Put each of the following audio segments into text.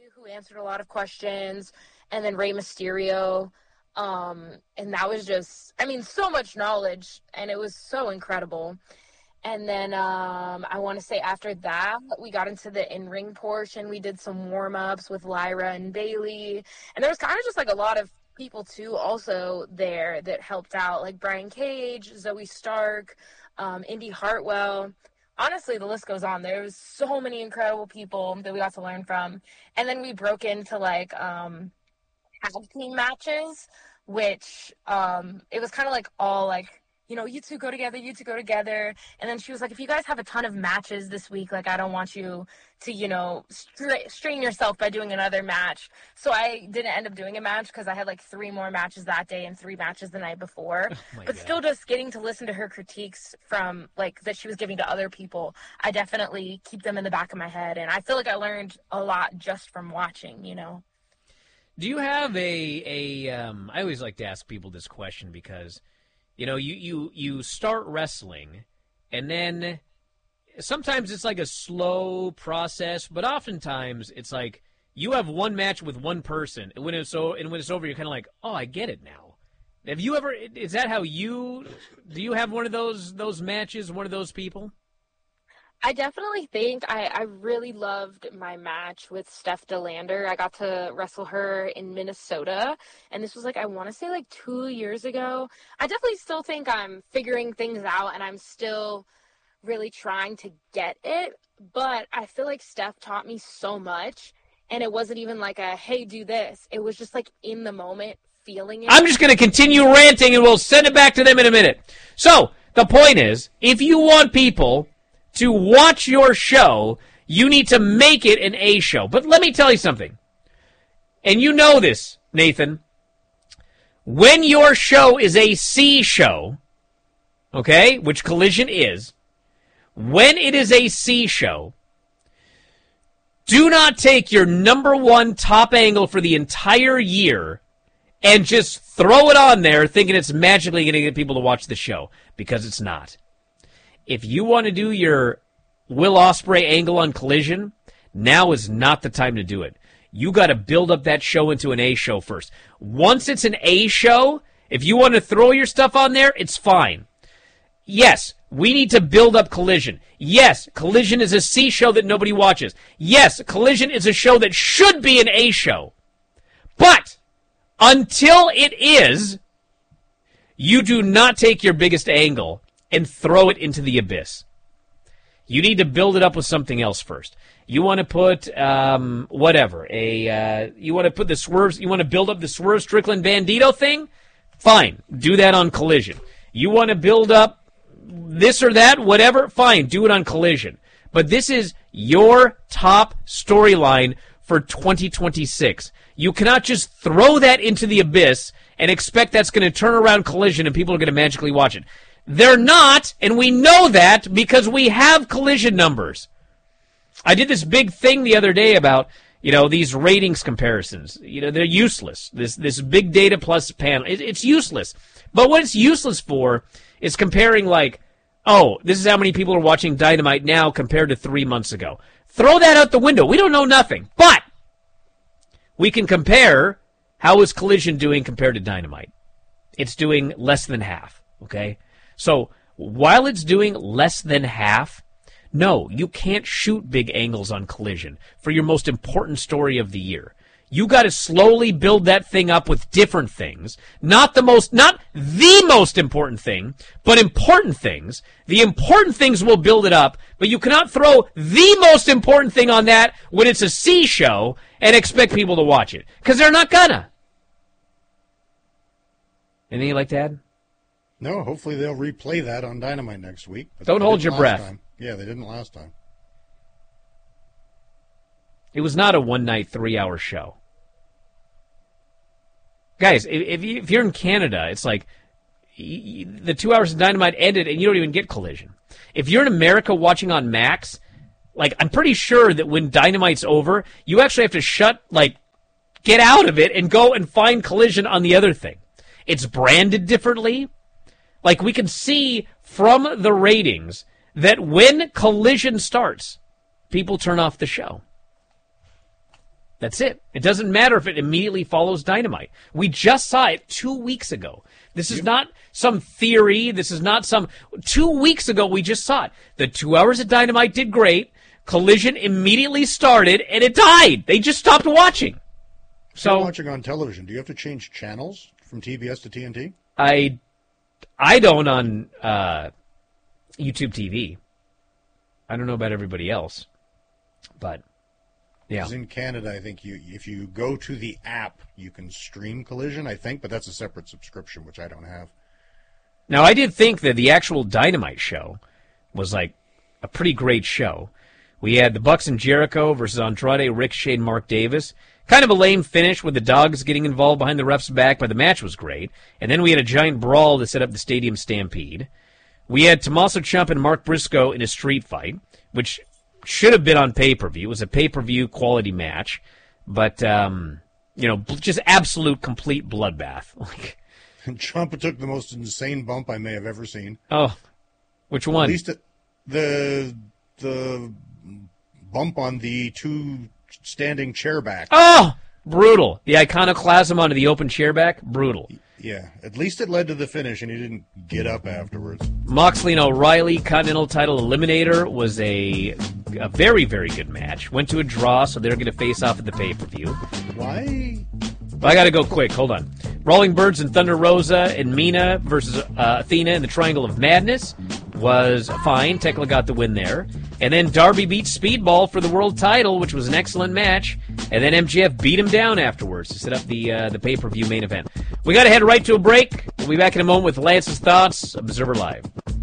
who answered a lot of questions, and then Rey Mysterio. And that was just, I mean, so much knowledge, and it was so incredible. And then I want to say after that, we got into the in-ring portion. We did some warm-ups with Lyra and Bayley. And there was kind of just like a lot of people, too, also there that helped out, like Brian Cage, Zoe Stark, Indy Hartwell. Honestly, the list goes on. There was so many incredible people that we got to learn from. And then we broke into, like, tag team matches, which it was kind of like all, like, you know, you two go together. And then she was like, if you guys have a ton of matches this week, like, I don't want you to, you know, strain yourself by doing another match. So I didn't end up doing a match because I had like 3 more matches that day and 3 matches the night before. But still just getting to listen to her critiques from, like, that she was giving to other people, I definitely keep them in the back of my head. And I feel like I learned a lot just from watching, you know. Do you have I always like to ask people this question because, you know, you start wrestling, and then sometimes it's like a slow process, but oftentimes it's like you have one match with one person, and when it's over, you're kind of like, oh, I get it now. Have you ever? Is that how do you have one of those matches? One of those people? I definitely think I really loved my match with Steph DeLander. I got to wrestle her in Minnesota, and this was like, I want to say like 2 years ago. I definitely still think I'm figuring things out, and I'm still really trying to get it, but I feel like Steph taught me so much, and it wasn't even like a, hey, do this. It was just like in the moment, feeling it. I'm just going to continue ranting, and we'll send it back to them in a minute. So, the point is, if you want people to watch your show, you need to make it an A show. But let me tell you something. And you know this, Nathan. When your show is a C show, okay, which Collision is, when it is a C show, do not take your number 1 top angle for the entire year and just throw it on there thinking it's magically going to get people to watch the show, because it's not. If you want to do your Will Ospreay angle on Collision, now is not the time to do it. You got to build up that show into an A show first. Once it's an A show, if you want to throw your stuff on there, it's fine. Yes, we need to build up Collision. Yes, Collision is a C show that nobody watches. Yes, Collision is a show that should be an A show. But until it is, you do not take your biggest angle and throw it into the abyss. You need to build it up with something else first. You want to put you want to put the Swerve, you want to build up the Swerve Strickland Bandito thing? Fine, do that on Collision. You want to build up this or that, whatever? Fine, do it on Collision. But this is your top storyline for 2026. You cannot just throw that into the abyss and expect that's going to turn around Collision and people are going to magically watch it. They're not, and we know that because we have Collision numbers. I did this big thing the other day about, you know, these ratings comparisons. You know, they're useless. This big data plus panel, it's useless. But what it's useless for is comparing, like, oh, this is how many people are watching Dynamite now compared to 3 months ago. Throw that out the window. We don't know nothing. But we can compare how is Collision doing compared to Dynamite. It's doing less than half, okay? So while it's doing less than half, no, you can't shoot big angles on Collision for your most important story of the year. You got to slowly build that thing up with different things. Not the most important thing, but important things. The important things will build it up, but you cannot throw the most important thing on that when it's a C show and expect people to watch it, because they're not gonna. Anything you'd like to add? No, hopefully they'll replay that on Dynamite next week. Don't hold your breath. Time. Yeah, they didn't last time. It was not a one-night, 3-hour show. Guys, if you're in Canada, it's like the 2 hours of Dynamite ended and you don't even get Collision. If you're in America watching on Max, like, I'm pretty sure that when Dynamite's over, you actually have to get out of it and go and find Collision on the other thing. It's branded differently. Like, we can see from the ratings that when Collision starts, people turn off the show. That's it. It doesn't matter if it immediately follows Dynamite. We just saw it 2 weeks ago. This is not some theory. This is not some... 2 weeks ago, we just saw it. The 2 hours of Dynamite did great. Collision immediately started, and it died. They just stopped watching. So you're watching on television. Do you have to change channels from TBS to TNT? I don't on YouTube TV. I don't know about everybody else, but yeah. Because in Canada, I think if you go to the app, you can stream Collision, I think, but that's a separate subscription, which I don't have. Now, I did think that the actual Dynamite show was like a pretty great show. We had the Bucks and Jericho versus Andrade, Ricochet, and Mark Davis. Kind of a lame finish with the dogs getting involved behind the ref's back, but the match was great. And then we had a giant brawl to set up the Stadium Stampede. We had Tommaso Ciampa and Mark Briscoe in a street fight, which should have been on pay-per-view. It was a pay-per-view quality match, but, just absolute complete bloodbath. And Ciampa took the most insane bump I may have ever seen. Oh, which one? At least the bump on the two standing chair back. Oh, brutal. The iconoclasm onto the open chair back, brutal. Yeah, at least it led to the finish, and he didn't get up afterwards. Moxley and O'Reilly Continental Title Eliminator was a very, very good match. Went to a draw, so they're going to face off at the pay-per-view. Why? I got to go quick. Hold on. Rolling Birds and Thunder Rosa and Mina versus Athena in the Triangle of Madness was fine. Tekla got the win there. And then Darby beat Speedball for the world title, which was an excellent match. And then MJF beat him down afterwards to set up the pay-per-view main event. We got to head right to a break. We'll be back in a moment with Lance's thoughts. Observer Live.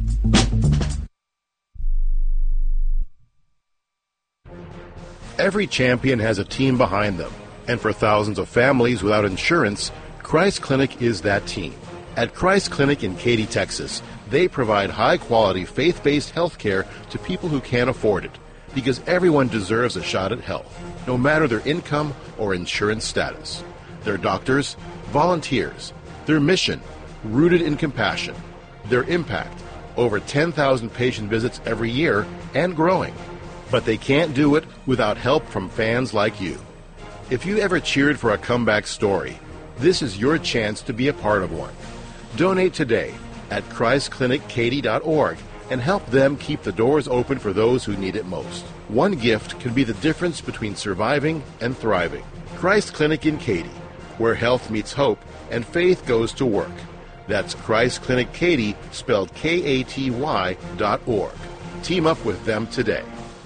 Every champion has a team behind them. And for thousands of families without insurance, Christ Clinic is that team. At Christ Clinic in Katy, Texas, they provide high-quality, faith-based health care to people who can't afford it, because everyone deserves a shot at health, no matter their income or insurance status. Their doctors, volunteers, their mission, rooted in compassion, their impact, over 10,000 patient visits every year and growing. But they can't do it without help from fans like you. If you ever cheered for a comeback story, this is your chance to be a part of one. Donate today at ChristClinicKaty.org and help them keep the doors open for those who need it most. One gift can be the difference between surviving and thriving. Christ Clinic in Katy, where health meets hope and faith goes to work. That's Christ Clinic Katy, spelled Katy.org. Team up with them today.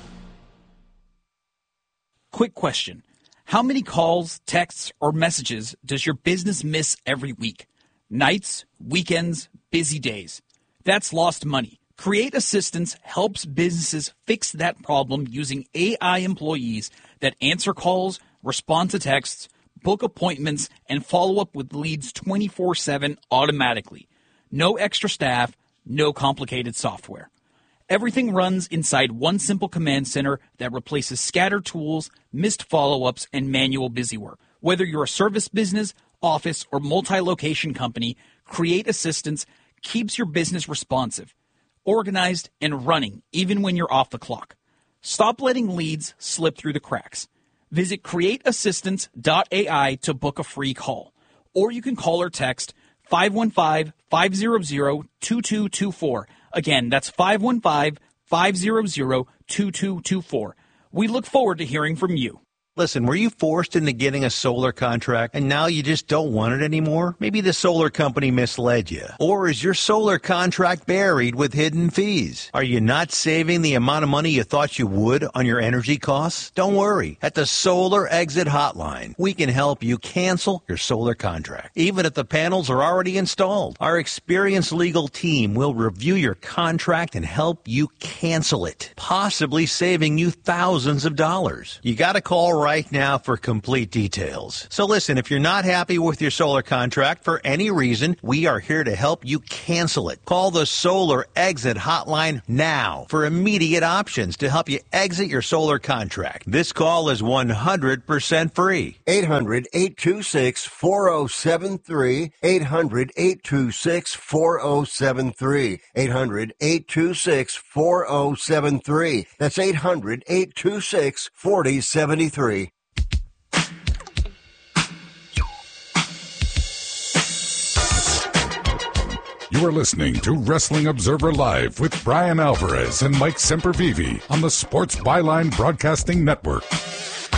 Quick question. How many calls, texts, or messages does your business miss every week? Nights, weekends, busy days. That's lost money. Create Assistance helps businesses fix that problem using AI employees that answer calls, respond to texts, book appointments, and follow up with leads 24/7 automatically. No extra staff, no complicated software. Everything runs inside one simple command center that replaces scattered tools, missed follow-ups, and manual busywork. Whether you're a service business, office, or multi-location company, Create Assistance keeps your business responsive, organized, and running even when you're off the clock. Stop letting leads slip through the cracks. Visit createassistance.ai to book a free call. Or you can call or text 515-500-2224. Again, that's 515-500-2224. We look forward to hearing from you. Listen, were you forced into getting a solar contract and now you just don't want it anymore? Maybe the solar company misled you. Or is your solar contract buried with hidden fees? Are you not saving the amount of money you thought you would on your energy costs? Don't worry. At the Solar Exit Hotline, we can help you cancel your solar contract, even if the panels are already installed. Our experienced legal team will review your contract and help you cancel it, possibly saving you thousands of dollars. You got to call right now for complete details. So listen, if you're not happy with your solar contract for any reason, we are here to help you cancel it. Call the Solar Exit Hotline now for immediate options to help you exit your solar contract. This call is 100% free. 800-826-4073. 800-826-4073. 800-826-4073. That's 800-826-4073. You are listening to Wrestling Observer Live with Brian Alvarez and Mike Sempervive on the Sports Byline Broadcasting Network.